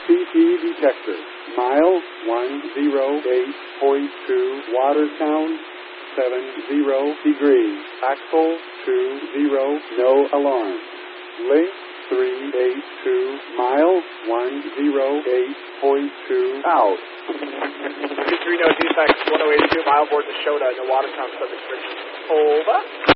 CT detector. Mile 108.2, Watertown 70 degrees. Axle 20, no alarm. Link 382, mile 108.2, out. 23 no defects, 1082, mile board to Shota, no Watertown subject restrictions. Over.